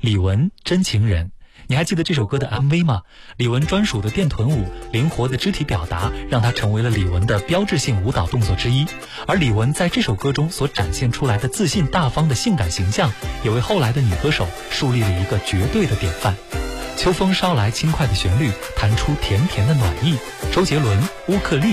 李玟真情人。你还记得这首歌的 MV 吗？李玟专属的电臀舞，灵活的肢体表达，让它成为了李玟的标志性舞蹈动作之一。而李玟在这首歌中所展现出来的自信大方的性感形象，也为后来的女歌手树立了一个绝对的典范。秋风捎来轻快的旋律，弹出甜甜的暖意。周杰伦，乌克丽。